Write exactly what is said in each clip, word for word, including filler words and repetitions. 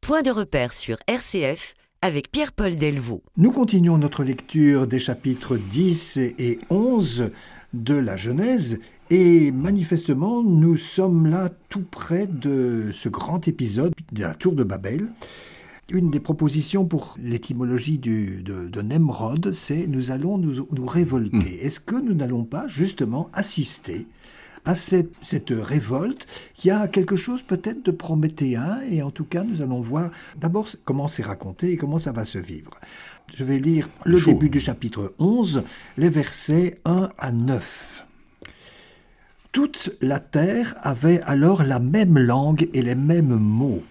Point de repère sur R C F avec Pierre-Paul Delvaux. Nous continuons notre lecture des chapitres dix et onze de la Genèse et manifestement nous sommes là tout près de ce grand épisode de la tour de Babel. Une des propositions pour l'étymologie du, de, de Nemrod, c'est nous allons nous, nous révolter. Mmh. Est-ce que nous n'allons pas justement assister à cette, cette révolte qui a quelque chose peut-être de prométhéen, et en tout cas nous allons voir d'abord comment c'est raconté et comment ça va se vivre. Je vais lire le Chaud. début du chapitre onze, les versets un à neuf. Toute la terre avait alors la même langue et les mêmes mots.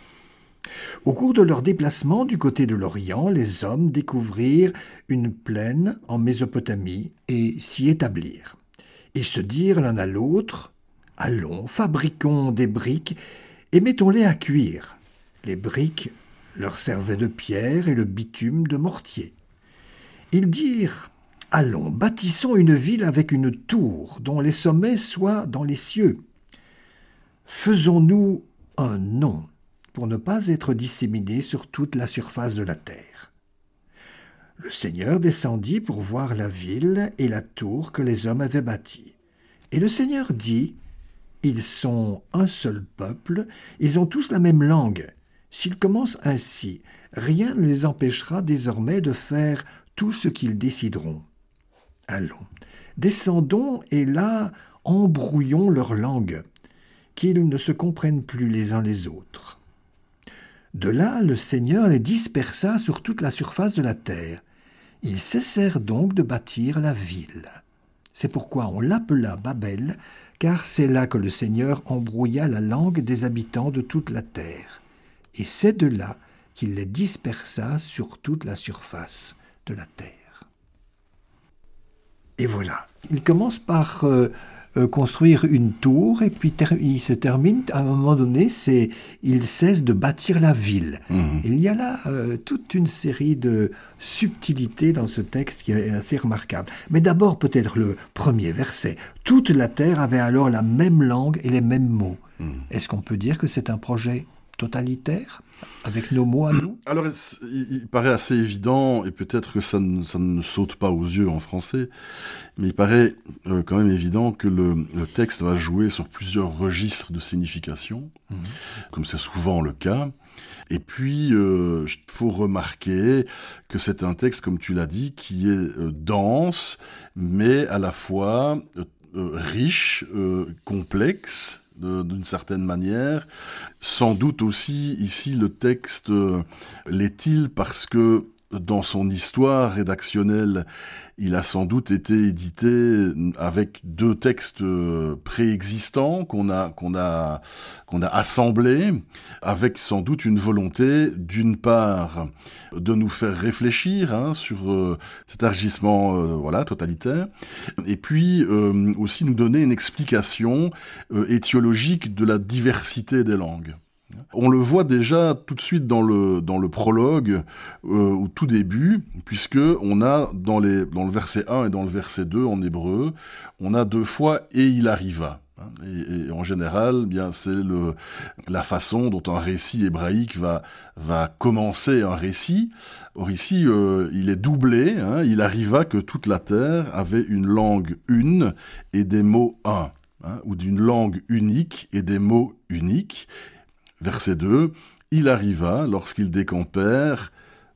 Au cours de leur déplacement du côté de l'Orient, les hommes découvrirent une plaine en Mésopotamie et s'y établirent. Ils se dirent l'un à l'autre, « Allons, fabriquons des briques et mettons-les à cuire. » Les briques leur servaient de pierre et le bitume de mortier. Ils dirent, « Allons, bâtissons une ville avec une tour dont les sommets soient dans les cieux. Faisons-nous un nom pour ne pas être disséminés sur toute la surface de la terre. » Le Seigneur descendit pour voir la ville et la tour que les hommes avaient bâtie. Et le Seigneur dit, « Ils sont un seul peuple, ils ont tous la même langue. S'ils commencent ainsi, rien ne les empêchera désormais de faire tout ce qu'ils décideront. Allons, descendons et là, embrouillons leur langue, qu'ils ne se comprennent plus les uns les autres. » De là, le Seigneur les dispersa sur toute la surface de la terre. Ils cessèrent donc de bâtir la ville. C'est pourquoi on l'appela Babel, car c'est là que le Seigneur embrouilla la langue des habitants de toute la terre. Et c'est de là qu'il les dispersa sur toute la surface de la terre. Et voilà, il commence par euh, euh, construire une tour, et puis ter- il se termine, à un moment donné, c'est il cesse de bâtir la ville. Mmh. Il y a là euh, toute une série de subtilités dans ce texte qui est assez remarquable. Mais d'abord, peut-être le premier verset. « Toute la terre avait alors la même langue et les mêmes mots. Mmh. » Est-ce qu'on peut dire que c'est un projet totalitaire avec nos mots à nous? Alors, il paraît assez évident, et peut-être que ça ne, ça ne saute pas aux yeux en français, mais il paraît euh, quand même évident que le, le texte va jouer sur plusieurs registres de signification, mmh. comme c'est souvent le cas. Et puis, il euh, faut remarquer que c'est un texte, comme tu l'as dit, qui est euh, dense, mais à la fois euh, riche, euh, complexe, De, d'une certaine manière. Sans doute aussi, ici, le texte euh, l'est-il parce que dans son histoire rédactionnelle, il a sans doute été édité avec deux textes préexistants qu'on a, qu'on a, qu'on a assemblés, avec sans doute une volonté, d'une part, de nous faire réfléchir hein, sur euh, cet agissement euh, voilà, totalitaire, et puis euh, aussi nous donner une explication euh, étiologique de la diversité des langues. On le voit déjà tout de suite dans le, dans le prologue, euh, au tout début, puisque on a dans, les, dans le verset un et dans le verset deux en hébreu, on a deux fois « et il arriva ». Et, et en général, bien, c'est le, la façon dont un récit hébraïque va, va commencer un récit. Or ici, euh, il est doublé, hein, il arriva que toute la terre avait une langue une et des mots un, hein, ou d'une langue unique et des mots uniques. Verset deux, « Il arriva, lorsqu'ils décampèrent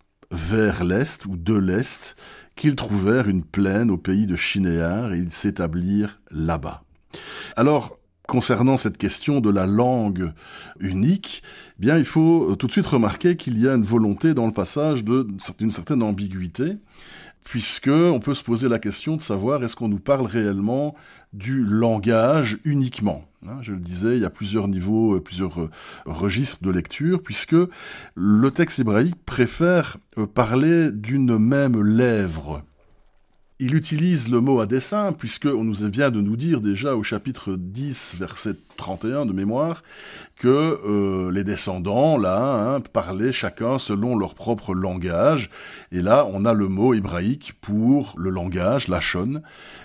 vers l'est ou de l'est, qu'ils trouvèrent une plaine au pays de Shinéar et ils s'établirent là-bas. » Alors, concernant cette question de la langue unique, eh bien, il faut tout de suite remarquer qu'il y a une volonté dans le passage de, d'une certaine ambiguïté, puisque on peut se poser la question de savoir est-ce qu'on nous parle réellement du langage uniquement. Hein, je le disais, il y a plusieurs niveaux, plusieurs euh, registres de lecture, puisque le texte hébraïque préfère euh, parler d'une même lèvre. Il utilise le mot à dessein, puisqu'on nous vient de nous dire déjà au chapitre dix, verset trente et un de mémoire, que euh, les descendants, là, hein, parlaient chacun selon leur propre langage. Et là, on a le mot hébraïque pour le langage, lachon.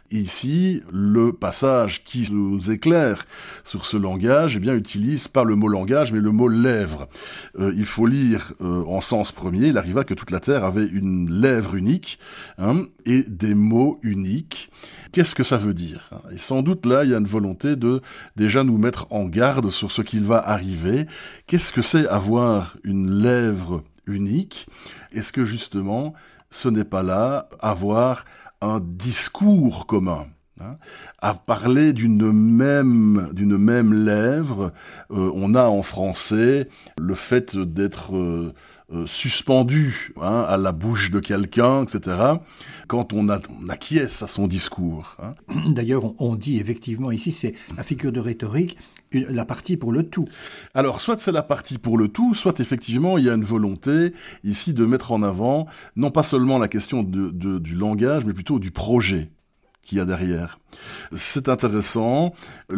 Ici, le passage qui nous éclaire sur ce langage, eh bien, utilise pas le mot langage, mais le mot lèvre. Euh, il faut lire euh, en sens premier. Il arriva que toute la terre avait une lèvre unique, hein, et des mots uniques. Qu'est-ce que ça veut dire ? Et sans doute là, il y a une volonté de déjà nous mettre en garde sur ce qu'il va arriver. Qu'est-ce que c'est avoir une lèvre unique ? Est-ce que justement, ce n'est pas là avoir un discours commun, hein, à parler d'une même, d'une même lèvre? Euh, on a en français le fait d'être euh, euh, suspendu, hein, à la bouche de quelqu'un, et cetera, quand on, a, on acquiesce à son discours. Hein. D'ailleurs, on, on dit effectivement ici, c'est la figure de rhétorique, une, la partie pour le tout. Alors, soit c'est la partie pour le tout, soit effectivement, il y a une volonté ici de mettre en avant, non pas seulement la question de, de, du langage, mais plutôt du projet qu'il y a derrière. C'est intéressant.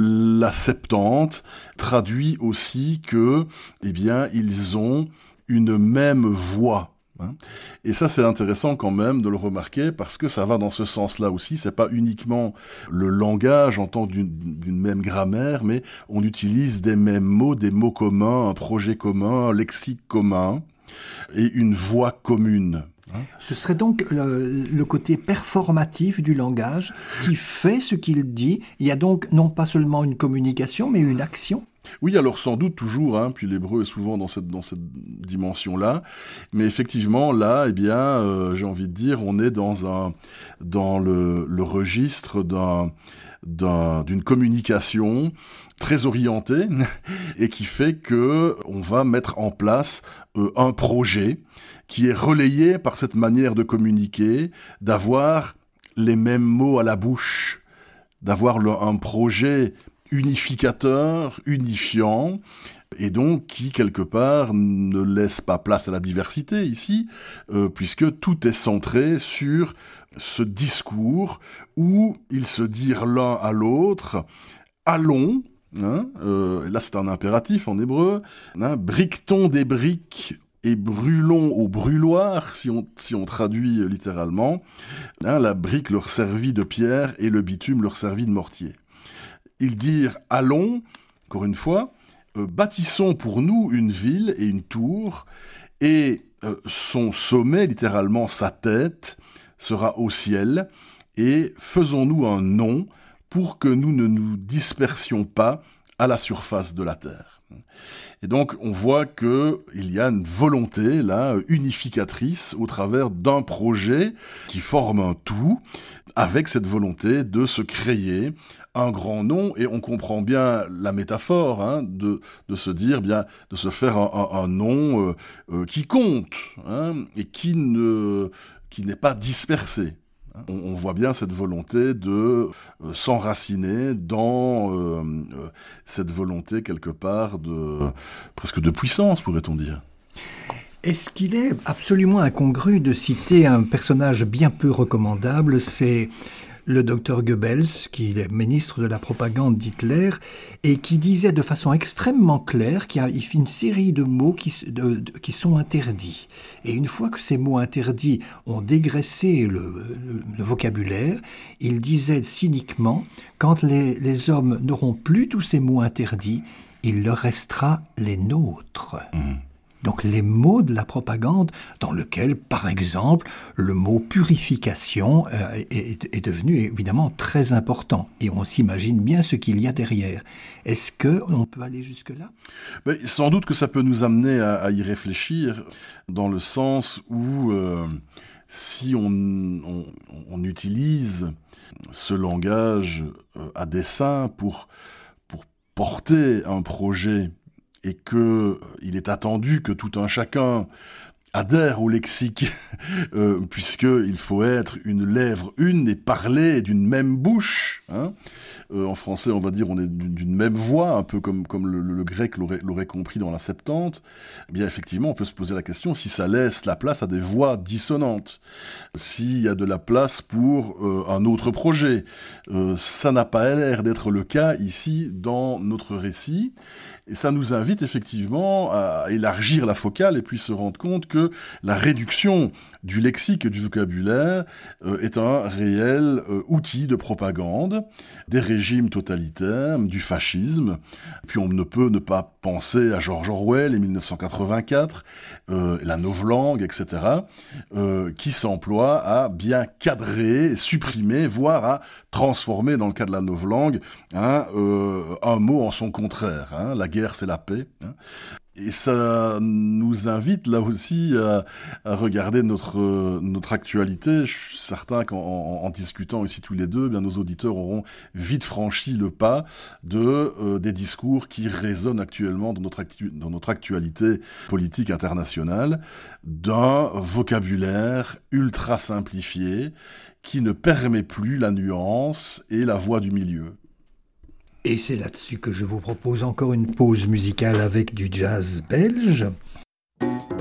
La Septante traduit aussi que, eh bien, ils ont une même voix. Hein. Et ça, c'est intéressant quand même de le remarquer parce que ça va dans ce sens-là aussi. C'est pas uniquement le langage en tant d'une, d'une même grammaire, mais on utilise des mêmes mots, des mots communs, un projet commun, un lexique commun et une voix commune. Hein. Ce serait donc le, le côté performatif du langage qui fait ce qu'il dit. Il y a donc non pas seulement une communication, mais une action. Oui, alors sans doute toujours, hein, puis l'hébreu est souvent dans cette, dans cette dimension-là, mais effectivement, là, eh bien, euh, j'ai envie de dire, on est dans, un, dans le, le registre d'un, d'un, d'une communication très orientée et qui fait que on va mettre en place euh, un projet qui est relayé par cette manière de communiquer, d'avoir les mêmes mots à la bouche, d'avoir le, un projet unificateur, unifiant, et donc qui, quelque part, ne laisse pas place à la diversité ici, euh, puisque tout est centré sur ce discours où ils se dirent l'un à l'autre « allons », hein, euh, là c'est un impératif en hébreu, hein, « briquetons des briques » et brûlons au brûloir, si on, si on traduit littéralement, hein, la brique leur servit de pierre et le bitume leur servit de mortier. Ils dirent « allons », encore une fois, euh, « bâtissons pour nous une ville et une tour, et euh, son sommet, littéralement sa tête, sera au ciel, et faisons-nous un nom pour que nous ne nous dispersions pas à la surface de la terre ». Et donc, on voit qu'il y a une volonté, là, unificatrice, au travers d'un projet qui forme un tout, avec cette volonté de se créer un grand nom, et on comprend bien la métaphore, hein, de, de se dire, bien, de se faire un, un, un nom euh, euh, qui compte, hein, et qui ne, qui n'est pas dispersé. On, on voit bien cette volonté de euh, s'enraciner dans euh, euh, cette volonté quelque part de euh, presque de puissance, pourrait-on dire. Est-ce qu'il est absolument incongru de citer un personnage bien peu recommandable, c'est le docteur Goebbels, qui est ministre de la propagande d'Hitler, et qui disait de façon extrêmement claire qu'il y a une série de mots qui, de, de, qui sont interdits. Et une fois que ces mots interdits ont dégraissé le, le, le vocabulaire, il disait cyniquement, quand les, les hommes n'auront plus tous ces mots interdits, il leur restera les nôtres. Mmh. Donc les mots de la propagande, dans lequel, par exemple, le mot purification euh, est, est devenu évidemment très important. Et on s'imagine bien ce qu'il y a derrière. Est-ce qu'on peut aller jusque-là ? Ben, sans doute que ça peut nous amener à, à y réfléchir, dans le sens où euh, si on, on, on utilise ce langage euh, à dessein pour, pour porter un projet, et qu'il est attendu que tout un chacun adhère au lexique, euh, puisqu'il faut être une lèvre une et parler d'une même bouche, hein, euh, en français, on va dire, on est d'une, d'une même voix, un peu comme, comme le, le, le grec l'aurait, l'aurait compris dans la Septante. Eh bien, effectivement, on peut se poser la question si ça laisse la place à des voix dissonantes, s'il y a de la place pour euh, un autre projet. Euh, ça n'a pas l'air d'être le cas ici dans notre récit. Et ça nous invite effectivement à élargir la focale et puis se rendre compte que la réduction du lexique et du vocabulaire euh, est un réel euh, outil de propagande des régimes totalitaires, du fascisme. Puis on ne peut ne pas penser à George Orwell et mille neuf cent quatre-vingt-quatre, euh, la novlangue, et cetera, euh, qui s'emploie à bien cadrer, supprimer, voire à transformer, dans le cas de la novlangue, hein, euh, un mot en son contraire. Hein, la guerre, c'est la paix. Hein. Et ça nous invite là aussi à, à regarder notre, euh, notre actualité. Je suis certain qu'en en, en discutant ici tous les deux, eh bien, nos auditeurs auront vite franchi le pas de, euh, des discours qui résonnent actuellement dans notre, actu- dans notre actualité politique internationale, d'un vocabulaire ultra simplifié qui ne permet plus la nuance et la voix du milieu. Et c'est là-dessus que je vous propose encore une pause musicale avec du jazz belge.